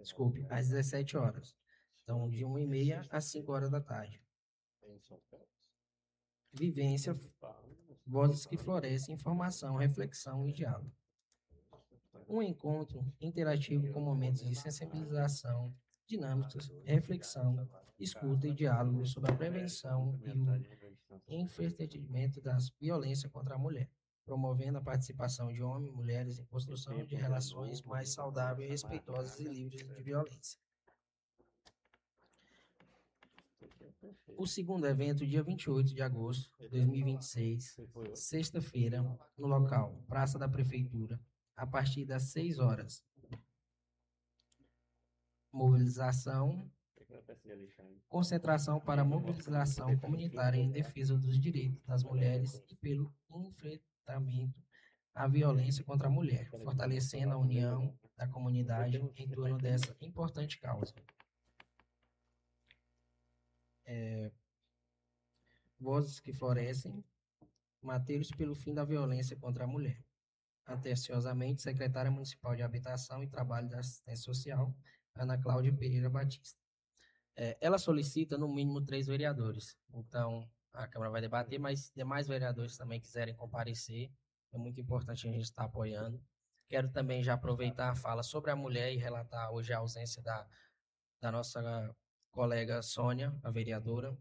Desculpe, às 17 horas. Então, de 1h30 às 5 horas da tarde. Vivência, vozes que florescem, informação, reflexão e diálogo. Um encontro interativo com momentos de sensibilização, dinâmicas, reflexão, escuta e diálogo sobre a prevenção e o enfrentamento das violências contra a mulher, promovendo a participação de homens e mulheres em construção de relações mais saudáveis, respeitosas e livres de violência. O segundo evento, dia 28 de agosto de 2026, sexta-feira, no local Praça da Prefeitura, a partir das 6 horas. Mobilização, concentração para mobilização comunitária em defesa dos direitos das mulheres e pelo enfrentamento à violência contra a mulher, fortalecendo a união da comunidade em torno dessa importante causa. Vozes que florescem, Mateiros pelo fim da violência contra a mulher. Atenciosamente, secretária municipal de Habitação e Trabalho da Assistência Social, Ana Cláudia Pereira Batista. Ela solicita, no mínimo, 3 vereadores. Então, a Câmara vai debater, mas demais vereadores também quiserem comparecer. É muito importante a gente estar apoiando. Quero também já aproveitar a fala sobre a mulher e relatar hoje a ausência da nossa colega Sônia, a vereadora,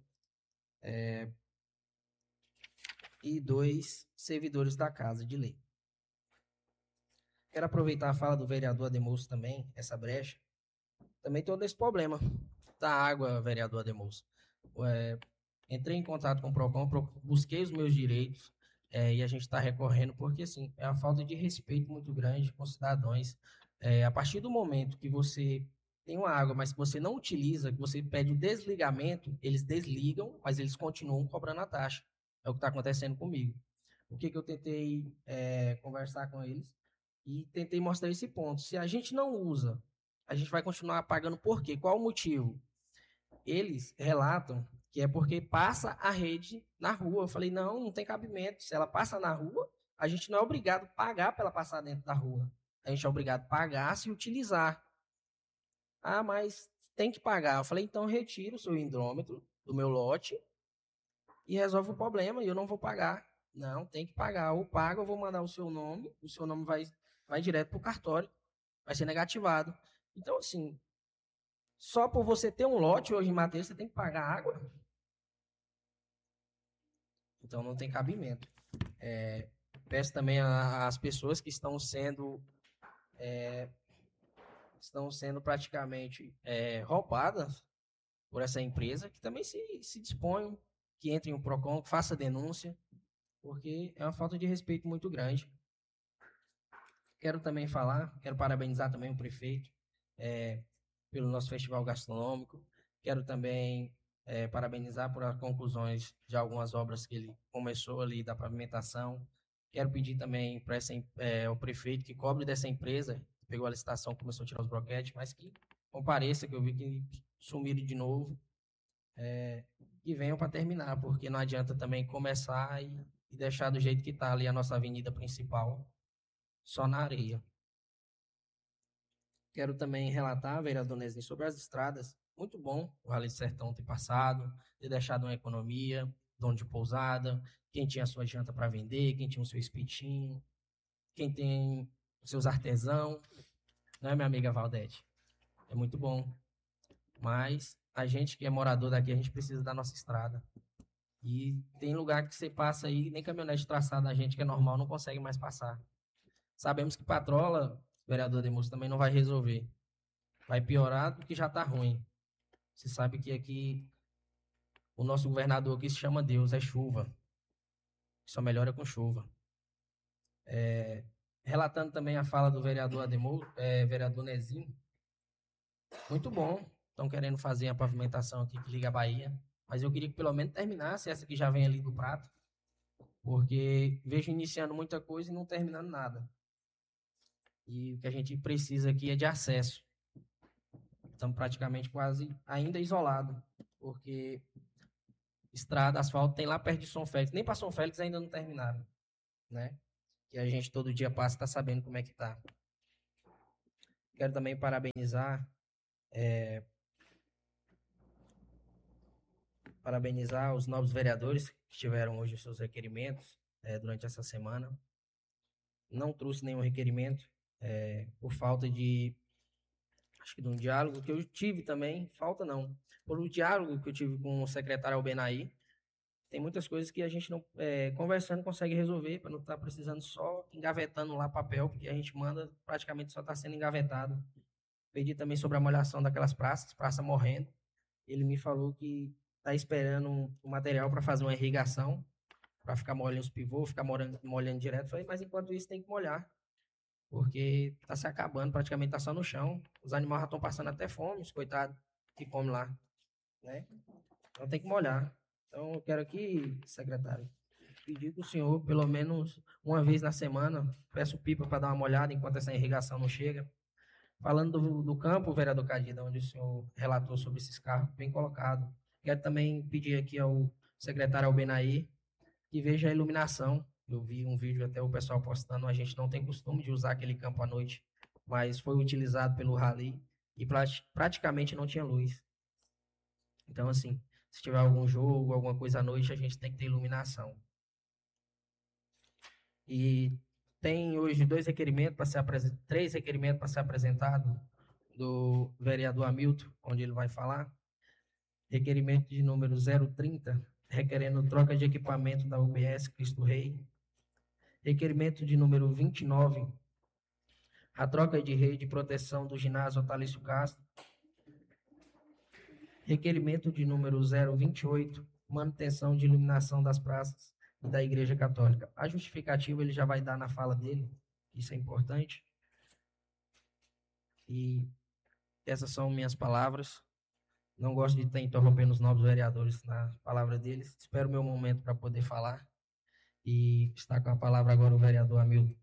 e 2 servidores da Casa de Lei. Quero aproveitar a fala do vereador Ademolso também, essa brecha. Também todo esse problema da água, vereador Ademolso. Entrei em contato com o PROCON, busquei os meus direitos, e a gente está recorrendo, porque assim, é uma falta de respeito muito grande com os cidadãos. A partir do momento que você tem uma água, mas que você não utiliza, que você pede o desligamento, eles desligam, mas eles continuam cobrando a taxa. É o que está acontecendo comigo. O que eu tentei conversar com eles e tentei mostrar esse ponto. Se a gente não usa, a gente vai continuar pagando por quê? Qual o motivo? Eles relatam que é porque passa a rede na rua. Eu falei, não tem cabimento. Se ela passa na rua, a gente não é obrigado a pagar para ela passar dentro da rua. A gente é obrigado a pagar se utilizar. Ah, mas tem que pagar. Eu falei, então retira o seu hidrômetro do meu lote e resolve o problema, e eu não vou pagar. Não, tem que pagar. Ou paga, eu vou mandar o seu nome vai direto para o cartório, vai ser negativado. Então, assim, só por você ter um lote hoje em Mateus, você tem que pagar água? Então, não tem cabimento. Peço também às pessoas que estão sendo praticamente roubadas por essa empresa, que também se disponham, que entrem no PROCON, que faça denúncia, porque é uma falta de respeito muito grande. Quero parabenizar também o prefeito pelo nosso festival gastronômico. Quero também parabenizar por as conclusões de algumas obras que ele começou ali da pavimentação. Quero pedir também para o prefeito que cobre dessa empresa, que pegou a licitação, começou a tirar os broquetes, mas que compareça, que eu vi que sumiram de novo, e venham para terminar, porque não adianta também começar e deixar do jeito que está ali a nossa avenida principal, só na areia. Quero também relatar, vereador Nezinho, sobre as estradas. Muito bom o Rally do Sertão ter passado, ter deixado uma economia, dono de pousada, quem tinha a sua janta para vender, quem tinha o seu espetinho, quem tem os seus artesãos, né, minha amiga Valdete? É muito bom. Mas a gente que é morador daqui, a gente precisa da nossa estrada. E tem lugar que você passa aí, nem caminhonete traçada, a gente que é normal não consegue mais passar. Sabemos que patrola, vereador Demus, também não vai resolver. Vai piorar do que já está ruim. Você sabe que aqui o nosso governador aqui se chama Deus, é chuva. Só melhora com chuva. Relatando também a fala do vereador vereador Nezinho. Muito bom. Estão querendo fazer a pavimentação aqui que liga a Bahia. Mas eu queria que pelo menos terminasse essa que já vem ali do prato. Porque vejo iniciando muita coisa e não terminando nada. E o que a gente precisa aqui é de acesso. Estamos praticamente quase ainda isolados. Porque estrada, asfalto tem lá perto de São Félix. Nem para São Félix ainda não terminaram, né? Que a gente todo dia passa e está sabendo como é que tá. Quero também parabenizar Parabenizar os novos vereadores que tiveram hoje os seus requerimentos durante essa semana. Não trouxe nenhum requerimento por falta de, acho que de um diálogo que eu tive também, falta não, por um diálogo que eu tive com o secretário Albenaí. Tem muitas coisas que a gente não, conversando, consegue resolver, para não estar precisando só engavetando lá papel, porque a gente manda, praticamente só está sendo engavetado. Pedi também sobre a molhação daquelas praças, praça morrendo. Ele me falou que está esperando o material para fazer uma irrigação, para ficar molhando os pivôs, ficar molhando direto. Falei, mas enquanto isso tem que molhar, porque está se acabando, praticamente está só no chão. Os animais já estão passando até fome, os coitados que comem lá, né? Então tem que molhar. Então eu quero aqui, secretário, pedir que o senhor, pelo menos uma vez na semana, peço pipa para dar uma molhada enquanto essa irrigação não chega. Falando do campo, vereador Cadida, onde o senhor relatou sobre esses carros, bem colocado. Quero também pedir aqui ao secretário Albenaí que veja a iluminação. Eu vi um vídeo até o pessoal postando, a gente não tem costume de usar aquele campo à noite, mas foi utilizado pelo Rally e praticamente não tinha luz. Então, assim, se tiver algum jogo, alguma coisa à noite, a gente tem que ter iluminação. E tem hoje três requerimentos para ser apresentado do vereador Hamilton, onde ele vai falar. Requerimento de número 030, requerendo troca de equipamento da UBS Cristo Rei. Requerimento de número 29, a troca de rede de proteção do ginásio Otálio Castro. Requerimento de número 028, manutenção de iluminação das praças e da Igreja Católica. A justificativa ele já vai dar na fala dele, isso é importante. E essas são minhas palavras. Não gosto de estar interrompendo os novos vereadores na palavra deles. Espero o meu momento para poder falar. E está com a palavra agora o vereador Hamilton.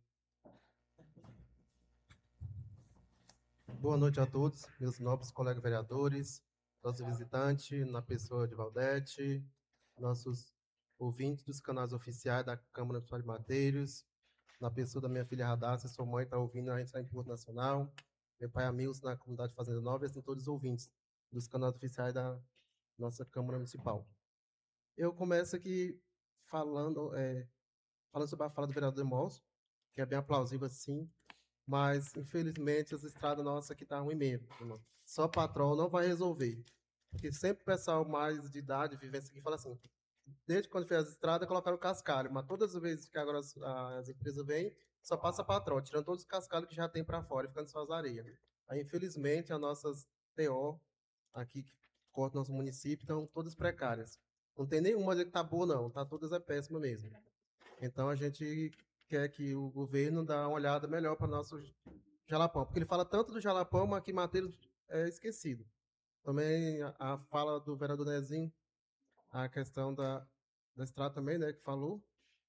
Boa noite a todos, meus nobres colegas vereadores, nossos visitantes, na pessoa de Valdete, nossos ouvintes dos canais oficiais da Câmara Municipal de Mateiros, na pessoa da minha filha Radassa, sua mãe está ouvindo, a gente está em Porto Nacional, meu pai Amilson na comunidade Fazenda Nova, e assim todos os ouvintes dos canais oficiais da nossa Câmara Municipal. Eu começo aqui falando sobre a fala do vereador Demóstenes, que é bem aplausível, sim, mas, infelizmente, as estradas nossas aqui estão ruim mesmo. Só patrol não vai resolver. Porque sempre o pessoal mais de idade, vivência aqui, fala assim, desde quando fez as estradas, colocaram cascalho, mas todas as vezes que agora as empresas vêm, só passa patrol, tirando todos os cascalhos que já tem para fora e ficando só as areias. Aí, infelizmente, as nossas TO aqui que cortam nosso município estão todas precárias. Não tem nenhuma que está boa, não. Tá todas é péssima mesmo. Então, a gente quer que o governo dá uma olhada melhor para nosso Jalapão, porque ele fala tanto do Jalapão, mas que Mateiros é esquecido. Também a fala do vereador Nezinho, a questão da estrada também, né, que falou,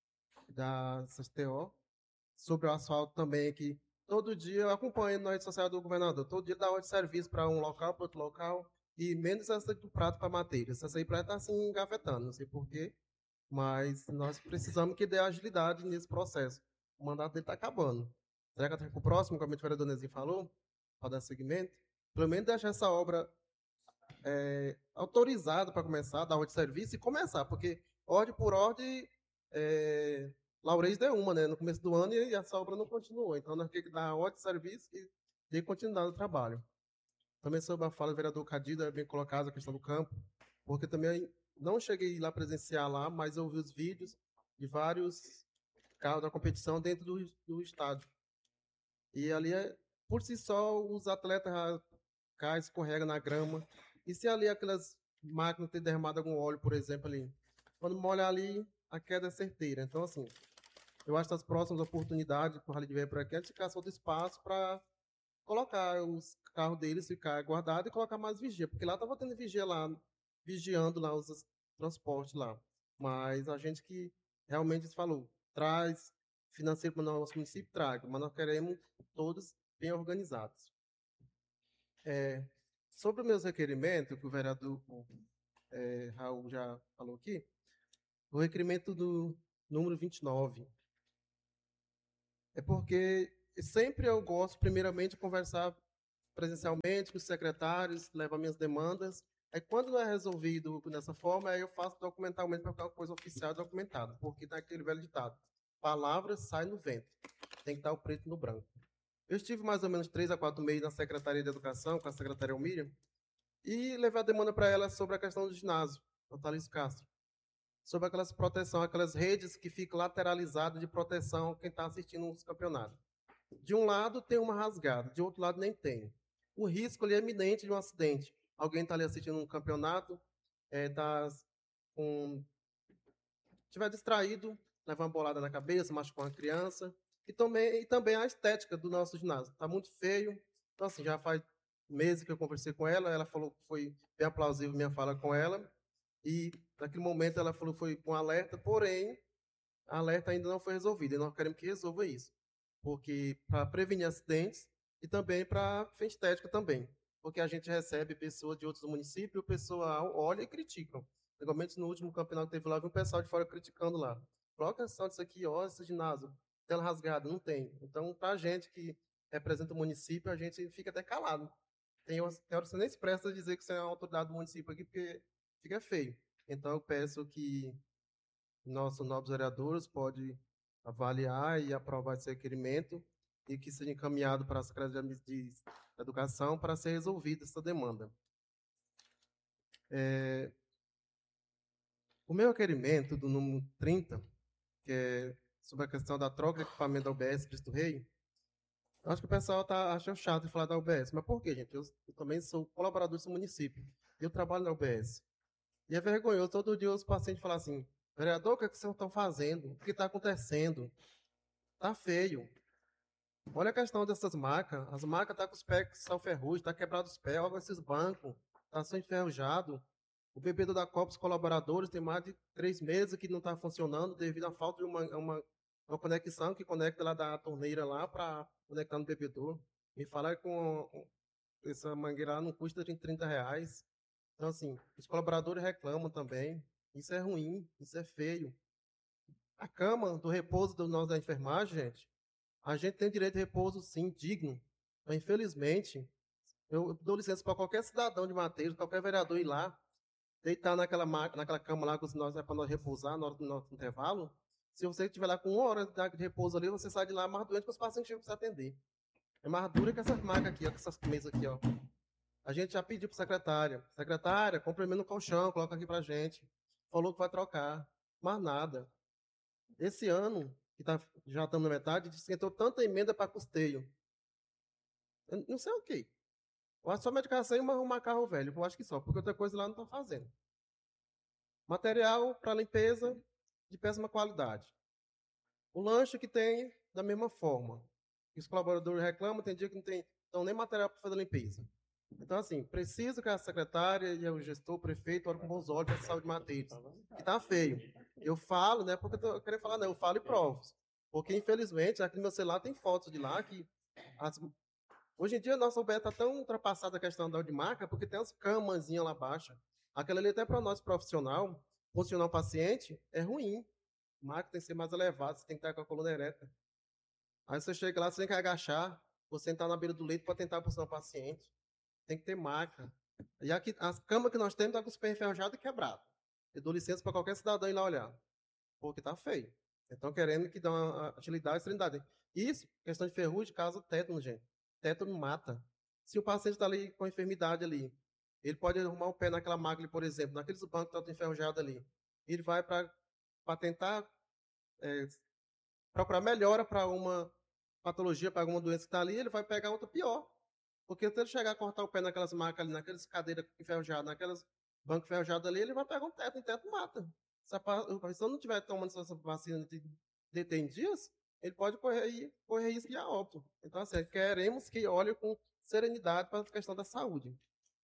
da CSTO, sobre o asfalto também, que todo dia eu acompanho na rede social do governador, todo dia dá hora de serviço para um local, para outro local, e menos essa do prato para Mateiros. Essa aí para estar assim engavetando, não sei porquê, mas nós precisamos que dê agilidade nesse processo. O mandato dele está acabando. Será que até o próximo, como o vereador Nezinho falou, para dar seguimento? Pelo menos deixar essa obra autorizada para começar, dar ordem de serviço e começar, porque ordem por ordem, Laurez deu uma, né, no começo do ano e essa obra não continuou. Então nós temos que dar ordem de serviço e de continuidade do trabalho. Também sobre a fala do vereador Cadida, é bem colocada a questão do campo, porque também não cheguei lá presenciar lá, mas eu vi os vídeos de vários carros da competição dentro do estádio. E ali, por si só, os atletas caem, escorregam na grama. E se ali aquelas máquinas ter derramado algum óleo, por exemplo, ali, quando molha ali, a queda é certeira. Então, assim, eu acho que as próximas oportunidades que o Rally vier por aqui é ficar só do espaço para colocar os carros deles, ficar guardado e colocar mais vigia, porque lá estava tendo vigia lá, vigiando lá os transportes lá. Mas a gente que realmente falou, traz financeiro para o nosso município, traga, mas nós queremos todos bem organizados. Sobre os meus requerimentos, que o vereador Raul já falou aqui, o requerimento do número 29 é porque sempre eu gosto, primeiramente, de conversar presencialmente com os secretários, levo as minhas demandas. Aí, quando não é resolvido dessa forma, aí eu faço documentalmente para ficar uma coisa oficial documentada, porque tem aquele velho ditado: palavras saem no vento, tem que estar o preto no branco. Eu estive mais ou menos 3 a 4 meses na Secretaria de Educação, com a secretária Miriam, e levei a demanda para ela sobre a questão do ginásio, o Thalys Castro, sobre aquelas proteção, aquelas redes que ficam lateralizadas de proteção quem está assistindo os campeonatos. De um lado tem uma rasgada, de outro lado nem tem. O risco ali é iminente de um acidente. Alguém está ali assistindo um campeonato, tá estiver distraído, leva uma bolada na cabeça, machucou uma criança. E também a estética do nosso ginásio. Está muito feio. Então, assim, já faz meses que eu conversei com ela, ela falou que foi bem aplausível minha fala com ela. E, naquele momento, ela falou que foi com alerta, porém, a alerta ainda não foi resolvida. E nós queremos que resolva isso. Porque para prevenir acidentes e também para fim estética também. Porque a gente recebe pessoas de outros municípios, o pessoal olha e criticam. Igualmente no último campeonato que teve lá, vi um pessoal de fora criticando lá. Coloca só disso aqui, ó, esse ginásio, tela rasgada, não tem. Então, para a gente que representa o município, a gente fica até calado. Tem hora que você nem se presta a dizer que você é uma autoridade do município aqui, porque fica feio. Então, eu peço que nossos novos vereadores podem avaliar e aprovar esse requerimento e que seja encaminhado para a Secretaria de Educação para ser resolvida essa demanda. O meu requerimento do número 30, que é sobre a questão da troca de equipamento da UBS Cristo Rei, eu acho que o pessoal está achando chato de falar da UBS. Mas por quê, gente? Eu também sou colaborador do município. Eu trabalho na UBS. E é vergonhoso todo dia os pacientes falam assim: vereador, o que, é que vocês estão fazendo? O que está acontecendo? Tá feio. Olha a questão dessas macas. As macas estão com os pés que são ferrugem, está quebrado os pés. Olha esses bancos, está só enferrujado. O bebedouro da Copa, os colaboradores, tem mais de 3 meses que não está funcionando devido à falta de uma conexão que conecta lá da torneira lá para conectar no bebedouro. Me falaram que essa mangueira lá não custa R$ 30. Então, assim, os colaboradores reclamam também. Isso é ruim, isso é feio. A cama do repouso do nós da enfermagem, gente, a gente tem direito de repouso, sim, digno. Mas, infelizmente, eu dou licença para qualquer cidadão de Mateus, qualquer vereador ir lá, deitar naquela cama lá que nós é para nós repousar na hora do nosso intervalo. Se você estiver lá com 1 hora de repouso ali, você sai de lá mais doente que os pacientes chegam para você atender. É mais dura que essas macas aqui, ó, com essas mesas aqui, ó. A gente já pediu para secretária, complementa no colchão, coloca aqui para gente. Falou que vai trocar, mas nada. Esse ano, que já estamos na metade, disse que entrou tanta emenda para custeio. Eu não sei o quê. Eu acho só medicação e um carro velho, eu acho que só, porque outra coisa lá não estão fazendo. Material para limpeza de péssima qualidade. O lanche que tem, da mesma forma. Os colaboradores reclamam, tem dia que não tem então, nem material para fazer limpeza. Então, assim, preciso que a secretária e o gestor, o prefeito, olhem com bons olhos para a saúde de Mateus. Que está feio. Eu falo, né, porque eu querendo falar, não, eu falo e provo. Porque, infelizmente, aqui no meu celular tem fotos de lá que... Hoje em dia, a nossa UBS está tão ultrapassada a questão da de marca, porque tem as camazinhas lá baixa. Aquela ali, até para nós profissional, posicionar o paciente, é ruim. A marca tem que ser mais elevada, você tem que estar com a coluna ereta. Aí você chega lá, você tem que agachar, você sentar na beira do leito para tentar posicionar o paciente. Tem que ter maca. E aqui, as camas que nós temos estão com os pés enferrujados e quebrados. Eu dou licença para qualquer cidadão ir lá olhar. Porque tá feio. Estão querendo que dê uma agilidade e serenidade. Isso, questão de ferrugem, causa tétano, gente. Tétano mata. Se o paciente está ali com enfermidade ali, ele pode arrumar o pé naquela maca ali, por exemplo, naqueles bancos que estão enferrujados ali. Ele vai para tentar procurar melhora para uma patologia, para alguma doença que está ali, ele vai pegar outra pior. Porque se ele chegar a cortar o pé naquelas macas ali, naquelas cadeiras enferrujadas, naquelas bancos enferrujados ali, ele vai pegar um teto, e teto mata. Se a pessoa não estiver tomando essa vacina de 10 dias, ele pode correr risco de óbito. Então, assim, queremos que olhe com serenidade para a questão da saúde.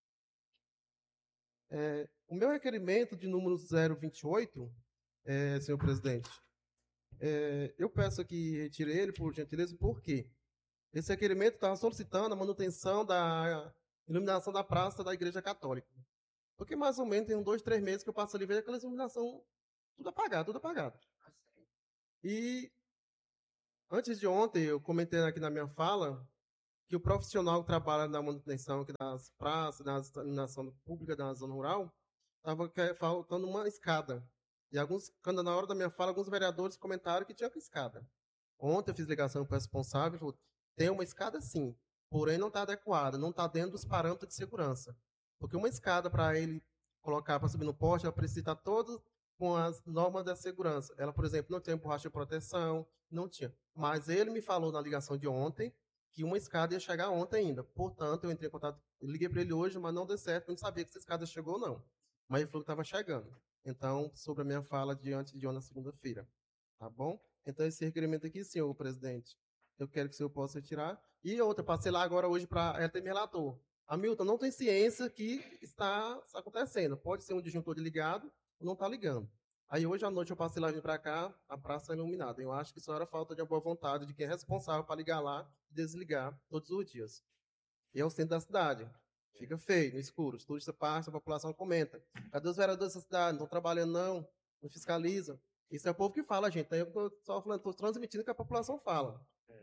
O meu requerimento de número 028, senhor presidente, eu peço que retire ele, por gentileza, por quê? Esse requerimento estava solicitando a manutenção da iluminação da praça da Igreja Católica. Porque mais ou menos tem uns 2, 3 meses que eu passo ali e vejo aquela iluminação tudo apagado, tudo apagado. E antes de ontem, eu comentei aqui na minha fala que o profissional que trabalha na manutenção aqui das praças, na iluminação pública da zona rural, estava faltando uma escada. E quando na hora da minha fala, alguns vereadores comentaram que tinha escada. Ontem eu fiz ligação para o responsável, falou, tem uma escada sim, porém não está adequada, não está dentro dos parâmetros de segurança. Porque uma escada, para ele colocar para subir no poste, ela precisa estar toda com as normas da segurança. Ela, por exemplo, não tem borracha de proteção, não tinha. Mas ele me falou na ligação de ontem que uma escada ia chegar ontem ainda. Portanto, eu entrei em contato, eu liguei para ele hoje, mas não deu certo, eu não sabia que essa escada chegou, não. Mas ele falou que estava chegando. Então, sobre a minha fala diante de ontem, na segunda-feira. Tá bom? Então, esse requerimento aqui, senhor presidente, eu quero que o senhor possa retirar. E outra, passei lá agora hoje para ela ter me relator. Hamilton, não tem ciência que está acontecendo. Pode ser um disjuntor ligado ou não está ligando. Aí hoje à noite eu passei lá, vim para cá, a praça é iluminada. Eu acho que isso era falta de boa vontade de quem é responsável para ligar lá e desligar todos os dias. E é o centro da cidade. Fica feio, no escuro. Os turistas passam, a população comenta. Cadê os vereadores dessa cidade? Não estão trabalhando, não. Não fiscalizam. Isso é o povo que fala, gente. Eu estou só falando, estou transmitindo o que a população fala.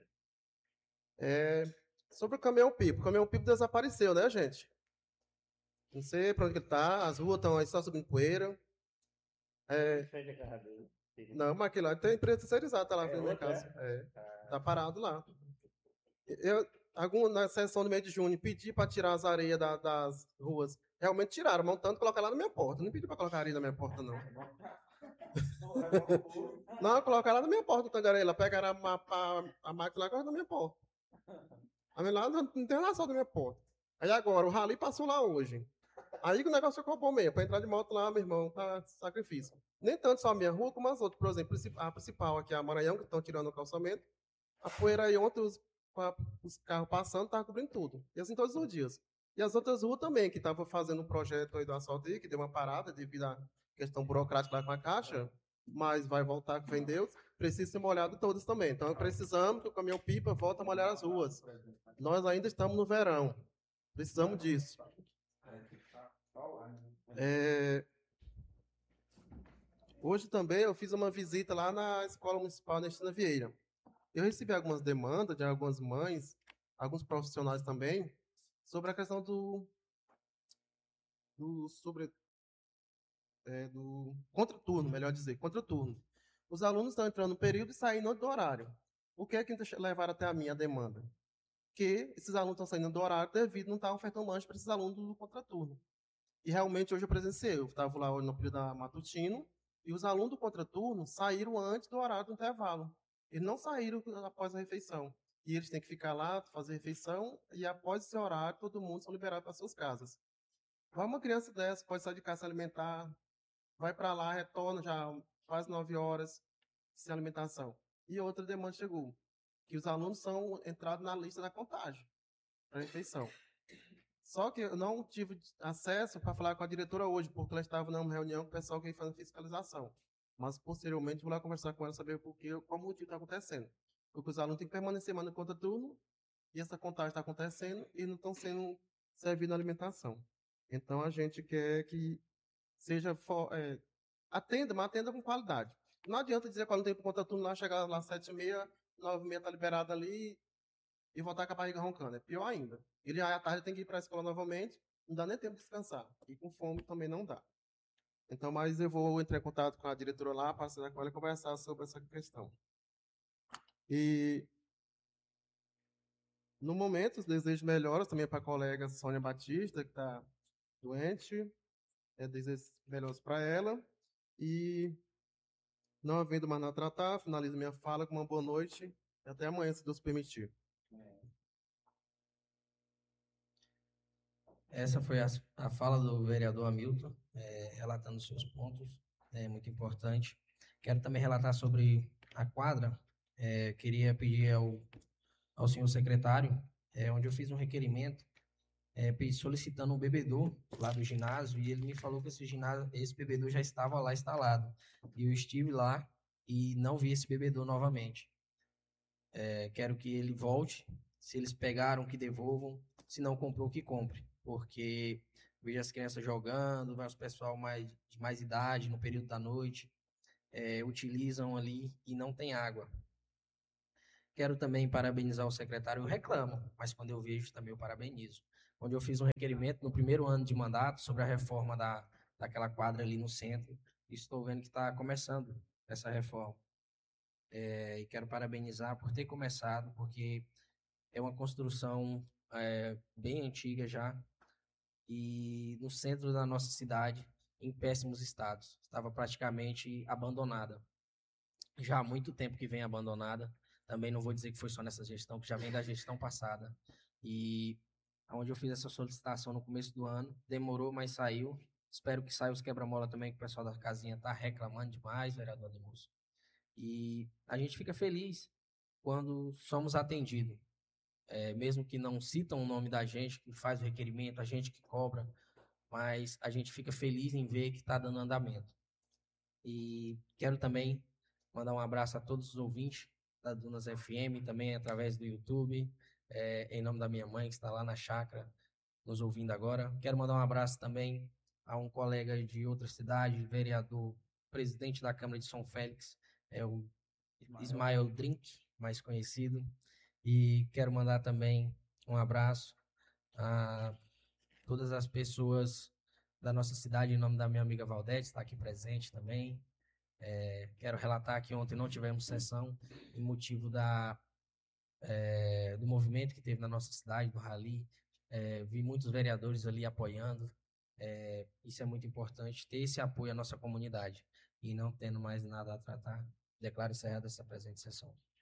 Sobre o caminhão-pipo. O caminhão-pipo desapareceu, né, gente? Não sei para onde ele está. As ruas estão aí só subindo poeira. Não, mas aquilo lá tem empresa terceirizada, tá lá na minha casa. Tá parado lá. Na sessão do mês de junho, pedi para tirar as areias das ruas. Realmente tiraram, mas tanto colocar lá na minha porta. Não pedi para colocar areia na minha porta, não. Não, colocar lá na minha porta, Tangarela. Pegaram a máquina lá e colocaram na minha porta. A minha lá não tem relação da minha porta. Aí agora, o rally passou lá hoje. Aí que o negócio ficou bom mesmo. Para entrar de moto lá, meu irmão, tá sacrifício. Nem tanto só a minha rua, como as outras. Por exemplo, a principal aqui, a Maranhão, que estão tirando o calçamento. A poeira aí ontem, os carros passando, estavam cobrindo tudo. E assim todos os dias. E as outras ruas também, que estavam fazendo um projeto aí do asfalto aí, que deu uma parada devido à questão burocrática lá com a Caixa, mas vai voltar com fé Deus, precisa ser molhado todas também. Então precisamos que o caminhão-pipa volte a molhar as ruas. Nós ainda estamos no verão. Precisamos disso. Hoje também eu fiz uma visita lá na Escola Municipal Nestina Vieira. Eu recebi algumas demandas de algumas mães, alguns profissionais também, sobre a questão do contraturno, melhor dizer, contraturno. Os alunos estão entrando no período e saindo do horário. O que é que levaram até a minha demanda? Que esses alunos estão saindo do horário devido a não estar ofertando lanche para esses alunos do contraturno. E realmente hoje eu presenciei, eu estava lá no período da matutino, e os alunos do contraturno saíram antes do horário do intervalo. Eles não saíram após a refeição. E eles têm que ficar lá, fazer refeição, e após esse horário, todo mundo são liberados para suas casas. Vai uma criança dessa, pode sair de casa se alimentar, vai para lá, retorna já quase 9 horas sem alimentação. E outra demanda chegou, que os alunos são entrados na lista da contagem para refeição. Só que eu não tive acesso para falar com a diretora hoje, porque ela estava numa reunião com o pessoal que ia fazer fiscalização. Mas, posteriormente, vou lá conversar com ela, saber como o motivo está acontecendo. Porque os alunos têm que permanecer mais no contraturno, e essa contagem está acontecendo, e não estão sendo servidos na alimentação. Então, a gente quer que seja atenda, mas atenda com qualidade. Não adianta dizer que o aluno tem para o contraturno lá, chegar lá às 7h30, 9h30 está liberado ali, e voltar com a barriga roncando. É pior ainda. Ele à tarde tem que ir para a escola novamente, não dá nem tempo de descansar. E com fome também não dá. Então, mas eu vou entrar em contato com a diretora lá, passar com ela e conversar sobre essa questão. E, no momento, os desejos melhoras também para a colega Sônia Batista, que está doente. Desejos melhoras para ela. E, não havendo mais nada a tratar, finalizo minha fala com uma boa noite. E até amanhã, se Deus permitir. Essa foi a fala do vereador Hamilton, relatando os seus pontos, muito importante. Quero também relatar sobre a quadra. Queria pedir ao senhor secretário, onde eu fiz um requerimento, solicitando um bebedor lá do ginásio, e ele me falou que esse bebedor já estava lá instalado. E eu estive lá e não vi esse bebedor novamente. Quero que ele volte. Se eles pegaram, que devolvam. Se não comprou, que compre. Porque vejo as crianças jogando, vai os pessoal de mais idade no período da noite, utilizam ali e não tem água. Quero também parabenizar o secretário, eu reclamo, mas quando eu vejo também eu parabenizo. Onde eu fiz um requerimento no primeiro ano de mandato sobre a reforma daquela quadra ali no centro, e estou vendo que está começando essa reforma. E quero parabenizar por ter começado, porque é uma construção bem antiga já, e no centro da nossa cidade, em péssimos estados. Estava praticamente abandonada. Já há muito tempo que vem abandonada. Também não vou dizer que foi só nessa gestão, que já vem da gestão passada. E onde eu fiz essa solicitação no começo do ano, demorou, mas saiu. Espero que saia os quebra-mola também, que o pessoal da casinha está reclamando demais, vereador Ademilson. E a gente fica feliz quando somos atendidos. Mesmo que não citam o nome da gente, que faz o requerimento, a gente que cobra, mas a gente fica feliz em ver que está dando andamento. E quero também mandar um abraço a todos os ouvintes da Dunas FM, também através do YouTube, em nome da minha mãe, que está lá na chácara, nos ouvindo agora. Quero mandar um abraço também a um colega de outra cidade, vereador, presidente da Câmara de São Félix, o Ismael Drink, mais conhecido. E quero mandar também um abraço a todas as pessoas da nossa cidade, em nome da minha amiga Valdete, está aqui presente também. Quero relatar que ontem não tivemos sessão em motivo do movimento que teve na nossa cidade, do Rally. Vi muitos vereadores ali apoiando. Isso é muito importante, ter esse apoio à nossa comunidade. E não tendo mais nada a tratar, declaro encerrada essa presente sessão.